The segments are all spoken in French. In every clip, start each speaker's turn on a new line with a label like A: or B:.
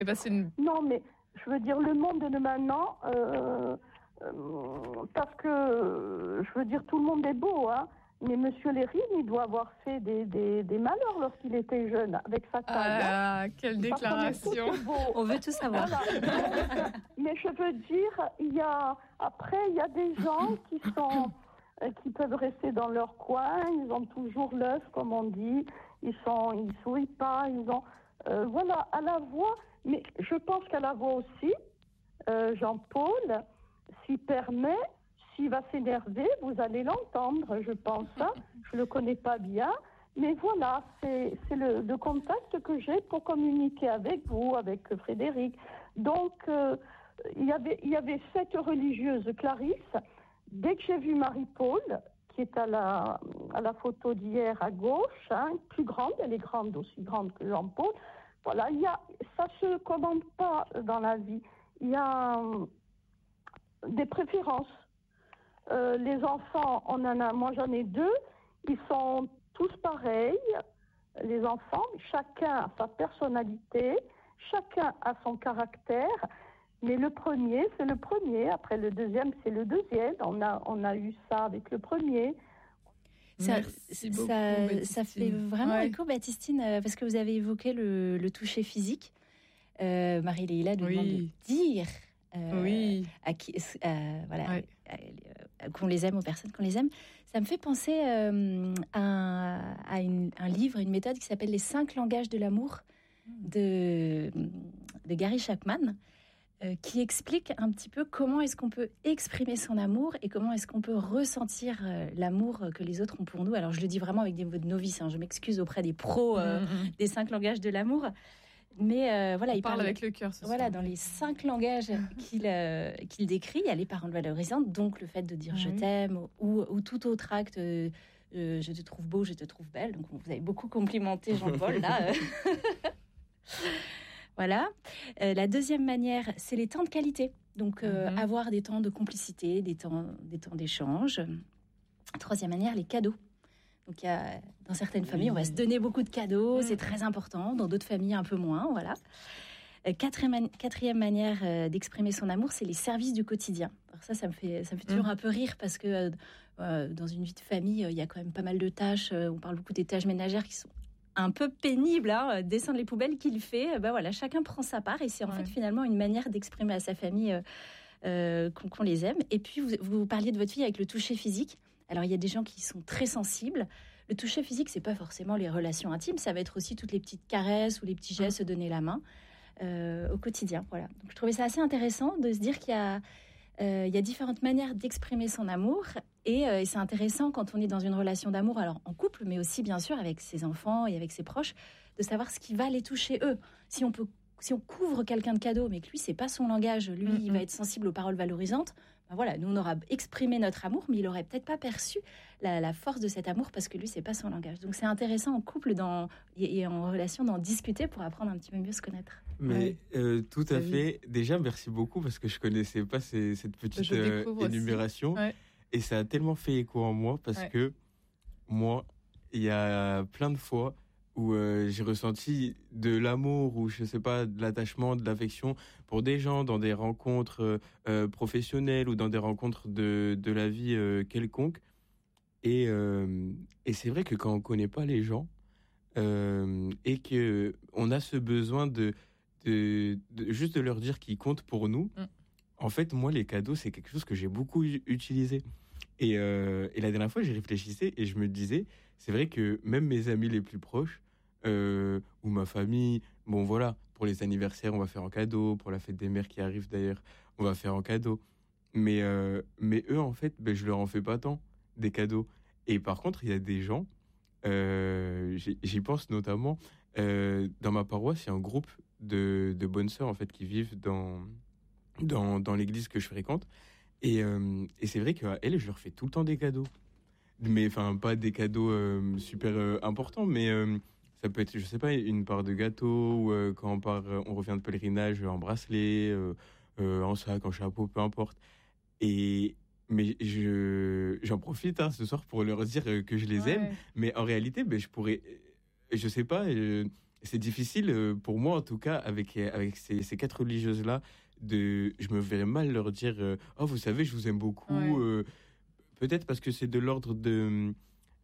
A: Et bah, c'est une...
B: Non, mais je veux dire, le monde de maintenant, parce que, je veux dire, tout le monde est beau, hein. Mais Monsieur Lérine, il doit avoir fait des malheurs lorsqu'il était jeune, avec sa taille.
A: Ah, quelle
B: Parce qu'on est
A: déclaration.
B: tous beaux.
C: On veut tout savoir.
B: Voilà. Donc, mais je veux dire, il y a des gens qui peuvent rester dans leur coin, ils ont toujours l'œuf, comme on dit, ils sourient pas, voilà, à la voix, mais je pense qu'à la voix aussi, Jean-Paul, s'il permet, s'il va s'énerver, vous allez l'entendre, je pense, hein. Je le connais pas bien, mais voilà, c'est le contact que j'ai pour communiquer avec vous, avec Frédéric. Donc, il y avait cette religieuse Clarisse. Dès que j'ai vu Marie-Paul, qui est à la photo d'hier à gauche, hein, plus grande, elle est grande, aussi grande que Jean-Paul. Voilà, ça se commande pas dans la vie. Il y a des préférences. Les enfants, moi j'en ai 2, ils sont tous pareils. Les enfants, chacun a sa personnalité, chacun a son caractère. Mais le premier, c'est le premier. Après le deuxième, c'est le deuxième. On a eu ça avec le premier.
C: Ça fait vraiment écho, Baptistine, parce que vous avez évoqué le toucher physique. Marie-Léla nous demande de dire qu'on les aime, aux personnes qu'on les aime. Ça me fait penser à un livre, une méthode qui s'appelle Les 5 langages de l'amour de Gary Chapman. Qui explique un petit peu comment est-ce qu'on peut exprimer son amour et comment est-ce qu'on peut ressentir l'amour que les autres ont pour nous. Alors, je le dis vraiment avec des mots de novice, hein, je m'excuse auprès des pros des 5 langages de l'amour. Mais voilà, il
A: parle avec le cœur.
C: Voilà, dans les 5 langages qu'il décrit, il y a les paroles valorisantes, donc le fait de dire je t'aime ou tout autre acte, je te trouve beau, je te trouve belle. Donc, vous avez beaucoup complimenté Jean-Paul, là. Voilà. La deuxième manière, c'est les temps de qualité. Donc, avoir des temps de complicité, des temps d'échange. Troisième manière, les cadeaux. Donc, dans certaines familles, on va se donner beaucoup de cadeaux. C'est très important. Dans d'autres familles, un peu moins. Voilà. Quatrième manière d'exprimer son amour, c'est les services du quotidien. Alors ça me fait toujours un peu rire parce que dans une vie de famille, il y a quand même pas mal de tâches. On parle beaucoup des tâches ménagères qui sont un peu pénible, hein, descendre les poubelles qu'il fait. Voilà, chacun prend sa part et c'est en fait finalement une manière d'exprimer à sa famille qu'on les aime. Et puis vous parliez de votre fille avec le toucher physique. Alors il y a des gens qui sont très sensibles. Le toucher physique, c'est pas forcément les relations intimes, ça va être aussi toutes les petites caresses ou les petits gestes, se donner la main au quotidien. Voilà. Donc je trouvais ça assez intéressant de se dire qu'il y a différentes manières d'exprimer son amour et c'est intéressant quand on est dans une relation d'amour, alors en couple, mais aussi bien sûr avec ses enfants et avec ses proches, de savoir ce qui va les toucher eux. Si on couvre quelqu'un de cadeaux, mais que lui, c'est pas son langage, lui, il va être sensible aux paroles valorisantes, ben voilà, nous, on aura exprimé notre amour, mais il aurait peut-être pas perçu la force de cet amour parce que lui, c'est pas son langage. Donc, c'est intéressant en couple et en relation d'en discuter pour apprendre un petit peu mieux se connaître.
D: Mais tout à fait. Déjà, merci beaucoup parce que je connaissais pas cette petite énumération. Et ça a tellement fait écho en moi parce que moi, il y a plein de fois où j'ai ressenti de l'amour ou je sais pas, de l'attachement, de l'affection pour des gens dans des rencontres professionnelles ou dans des rencontres de la vie quelconque. Et c'est vrai que quand on connaît pas les gens et que on a ce besoin de juste de leur dire qu'ils comptent pour nous. En fait, moi, les cadeaux, c'est quelque chose que j'ai beaucoup utilisé. Et la dernière fois, j'y réfléchissais et je me disais, c'est vrai que même mes amis les plus proches ou ma famille, bon voilà, pour les anniversaires, on va faire en cadeau. Pour la fête des mères qui arrive d'ailleurs, on va faire en cadeau. Mais eux, en fait, je leur en fais pas tant des cadeaux. Et par contre, il y a des gens, j'y pense notamment, dans ma paroisse, il y a un groupe de bonnes sœurs en fait qui vivent dans l'église que je fréquente et c'est vrai qu'à elles je leur fais tout le temps des cadeaux, mais enfin pas des cadeaux super importants, mais ça peut être, je sais pas, une part de gâteau ou quand on revient de pèlerinage, en bracelet, en sac, en chapeau, peu importe. Mais j'en profite ce soir pour leur dire que je les aime, mais en réalité je pourrais, je sais pas, c'est difficile pour moi, en tout cas, avec ces 4 religieuses-là, je me verrais mal leur dire oh, vous savez, je vous aime beaucoup. Peut-être parce que c'est de l'ordre de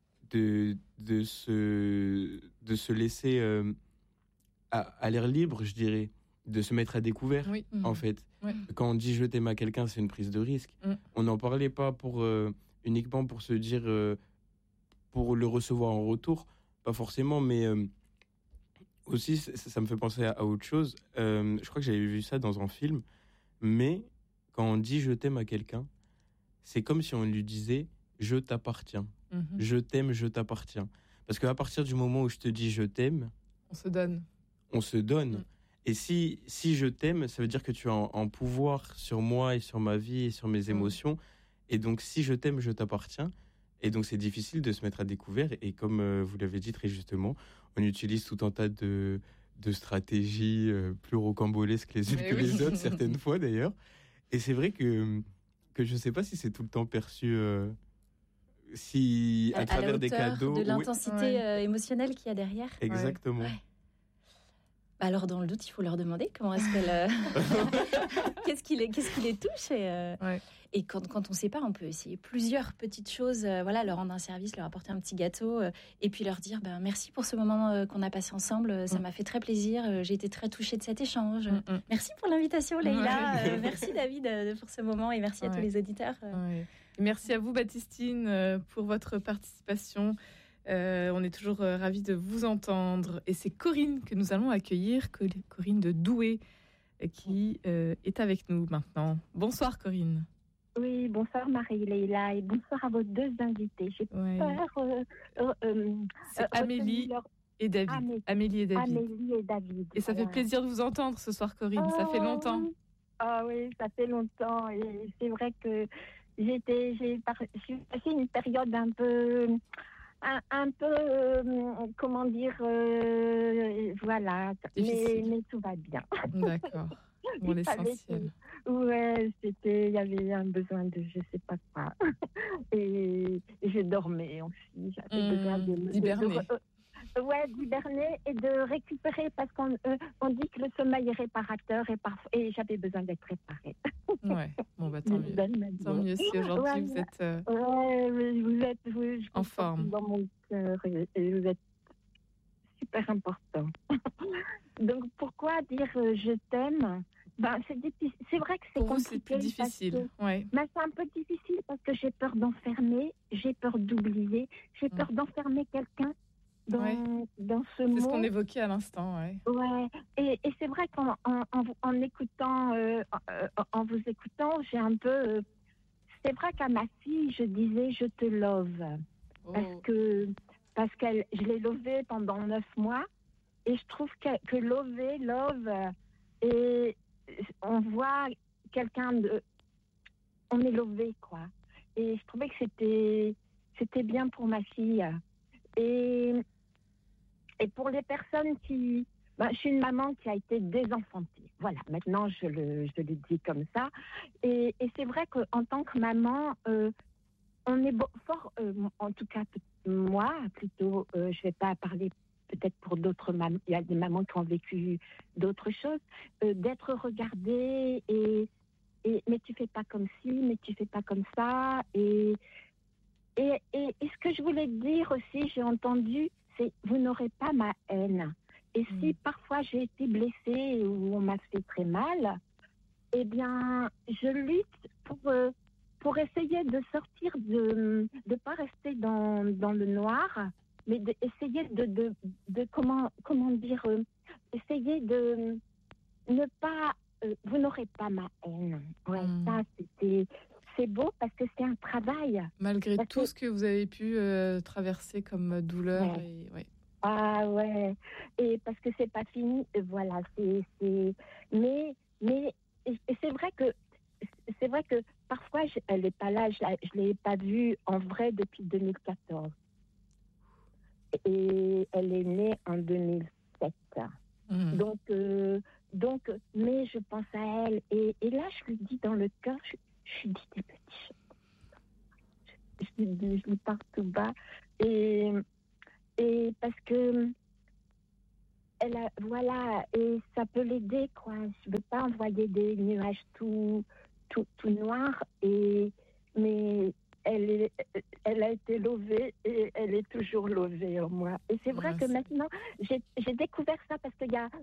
D: se laisser à l'air libre, je dirais, de se mettre à découvert, en fait. Quand on dit je t'aime à quelqu'un, c'est une prise de risque. On n'en parlait pas uniquement pour se dire, pour le recevoir en retour, pas forcément, mais aussi, ça me fait penser à autre chose. Je crois que j'avais vu ça dans un film, mais quand on dit je t'aime à quelqu'un, c'est comme si on lui disait je t'appartiens. Je t'aime, je t'appartiens. Parce qu'à partir du moment où je te dis je t'aime,
A: on se donne.
D: On se donne. Et si je t'aime, ça veut dire que tu as un pouvoir sur moi et sur ma vie et sur mes émotions. Et donc, si je t'aime, je t'appartiens. Et donc, c'est difficile de se mettre à découvert. Et comme vous l'avez dit très justement, on utilise tout un tas de stratégies plus rocambolesques les unes que les autres, certaines fois d'ailleurs. Et c'est vrai que je ne sais pas si c'est tout le temps perçu... si à travers des cadeaux...
C: de l'intensité émotionnelle qu'il y a derrière.
D: Exactement.
C: Ouais. Alors, dans le doute, il faut leur demander comment est-ce qu'elle... qu'est-ce qui les touche et quand on ne sait pas, on peut essayer plusieurs petites choses, leur rendre un service, leur apporter un petit gâteau et puis leur dire merci pour ce moment qu'on a passé ensemble, ça m'a fait très plaisir, j'ai été très touchée de cet échange. Merci pour l'invitation, Leïla. Merci, David, pour ce moment et merci à tous les auditeurs.
A: Merci à vous, Baptistine, pour votre participation. On est toujours ravis de vous entendre. Et c'est Corinne que nous allons accueillir, Corinne de Douai, qui est avec nous maintenant. Bonsoir, Corinne.
E: Oui, bonsoir Marie-Leïla et bonsoir à vos deux invités. J'ai peur...
A: c'est Amélie et David. Amélie et
E: David.
A: Et ça fait plaisir de vous entendre ce soir, Corinne. Ça fait longtemps.
E: Ah oui, ça fait longtemps. Et c'est vrai que j'ai passé une période un peu, comment dire, voilà. Mais tout va bien.
A: D'accord. Bon, l'essentiel.
E: Ouais, il y avait un besoin de je sais pas quoi. Et je dormais aussi. J'avais besoin
A: d'hiberner.
E: D'hiberner et de récupérer parce qu'on dit que le sommeil est réparateur et j'avais besoin d'être réparée.
A: Ouais, bon bah tant mieux. Tant mieux si aujourd'hui vous êtes, en forme.
E: Dans mon cœur et vous êtes super important. Donc pourquoi dire je t'aime? C'est vrai que c'est
A: pour
E: compliqué.
A: Vous, c'est difficile.
E: C'est un peu difficile parce que j'ai peur d'enfermer, j'ai peur d'oublier, j'ai peur d'enfermer quelqu'un dans ce mot.
A: C'est ce qu'on évoquait à l'instant.
E: Et c'est vrai qu'en écoutant, en vous écoutant, j'ai un peu... c'est vrai qu'à ma fille, je disais je te love. Parce que je l'ai lovée pendant 9 mois. Et je trouve que love, et on voit quelqu'un de... on est lové, quoi. Et je trouvais que c'était bien pour ma fille. Et pour les personnes qui... je suis une maman qui a été désenfantée. Voilà, maintenant je le dis comme ça. Et c'est vrai qu'en tant que maman, on est fort... en tout cas, moi, plutôt, je ne vais pas parler peut-être pour d'autres mamans. Il y a des mamans qui ont vécu d'autres choses. D'être regardée mais tu fais pas comme ci, mais tu fais pas comme ça. Et ce que je voulais dire aussi, j'ai entendu, c'est vous n'aurez pas ma haine. Et si parfois j'ai été blessée ou on m'a fait très mal, eh bien, je lutte pour essayer de sortir de pas rester dans le noir, mais d'essayer de comment dire, essayer de ne pas... vous n'aurez pas ma haine. Ça, c'est beau parce que c'est un travail.
A: Malgré tout ce que vous avez pu traverser comme douleur.
E: Ah ouais. Et parce que c'est pas fini. Voilà. Mais c'est vrai que parfois elle n'est pas là. Je l'ai pas vue en vrai depuis 2014. Et elle est née en 2007. Donc, mais je pense à elle. Et là, je lui dis dans le cœur, je lui dis des petits choses. Je lui parle tout bas. Et parce que voilà, et ça peut l'aider, quoi. Je veux pas envoyer des nuages tout noirs, mais elle a été lovée et elle est toujours lovée en moi. Et c'est vrai que maintenant, j'ai découvert ça parce qu'il y a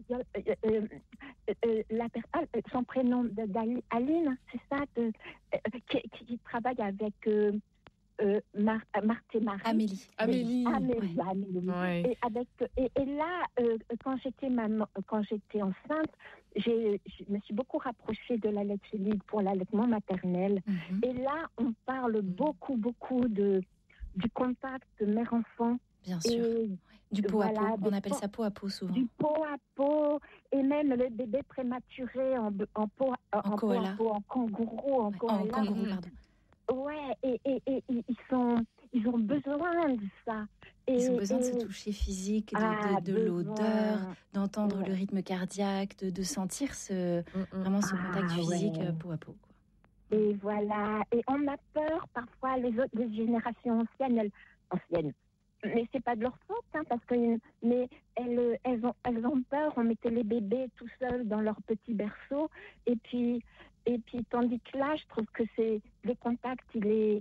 E: son prénom d'Aline, c'est ça, qui travaille avec Marthe et Marie.
A: Amélie.
E: Ouais. Et là, quand j'étais enceinte, je me suis beaucoup rapprochée de la lait solide pour l'allaitement maternel. Et là, on parle beaucoup du contact mère-enfant.
C: Bien sûr. Du pot à pot. On appelle ça pot à pot souvent.
E: Du pot à pot. Et même le bébé prématuré en pot à pot, en kangourou, en koala.
C: En kangourou, pardon.
E: Ouais, et ils ont besoin de ça.
C: Ils ont besoin de se toucher physique, de l'odeur, d'entendre le rythme cardiaque, de sentir vraiment ce contact physique peau à peau. Quoi.
E: Et voilà. Et on a peur parfois, les générations anciennes, mais c'est pas de leur faute, hein, parce que elles ont peur. On mettait les bébés tout seuls dans leur petit berceau, et puis tandis que là, je trouve que le contact, il est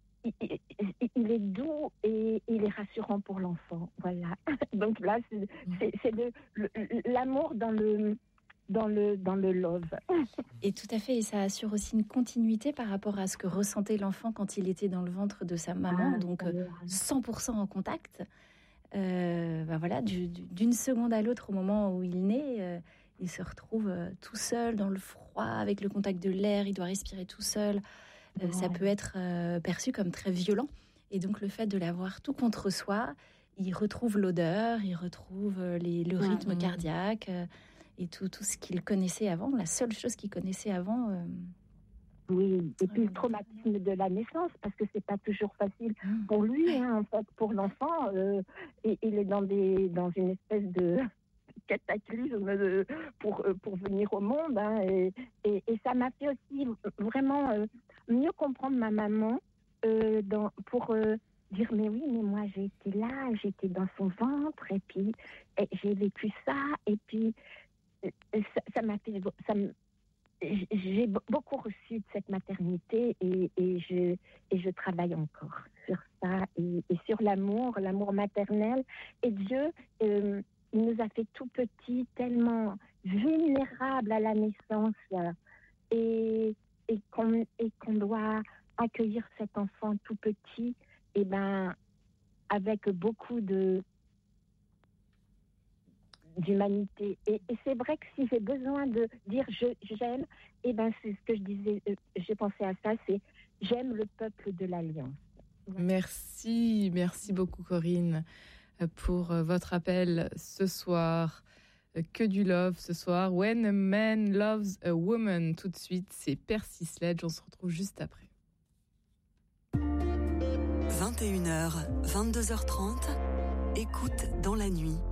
E: doux et il est rassurant pour l'enfant. Voilà. Donc là, c'est l'amour dans le love.
C: Et tout à fait, et ça assure aussi une continuité par rapport à ce que ressentait l'enfant quand il était dans le ventre de sa maman, donc 100% en contact. Voilà, d'une seconde à l'autre, au moment où il naît, il se retrouve tout seul dans le froid, avec le contact de l'air, il doit respirer tout seul. Ça peut être perçu comme très violent. Et donc, le fait de l'avoir tout contre soi, il retrouve l'odeur, il retrouve le rythme cardiaque et tout ce qu'il connaissait avant, la seule chose qu'il connaissait avant.
E: Oui, et puis le traumatisme de la naissance, parce que c'est pas toujours facile pour lui, hein, en fait, pour l'enfant. Il est dans une espèce de cataclysme pour venir au monde, hein, et ça m'a fait aussi vraiment mieux comprendre ma maman pour dire mais oui, mais moi j'ai été là, j'étais dans son ventre, et puis j'ai vécu ça, et puis ça m'a fait j'ai beaucoup reçu de cette maternité, et je travaille encore sur ça, et sur l'amour maternel. Et Dieu, il nous a fait tout petits, tellement vulnérables à la naissance, et qu'on doit accueillir cet enfant tout petit, et avec beaucoup d'humanité. Et c'est vrai que si j'ai besoin de dire j'aime, c'est ce que je disais, j'ai pensé à ça, c'est j'aime le peuple de l'Alliance.
A: Voilà. Merci beaucoup Corinne pour votre appel ce soir. Que du love ce soir. When a Man Loves a Woman. Tout de suite, c'est Percy Sledge. On se retrouve juste après.
F: 21h, 22h30. Écoute dans la nuit.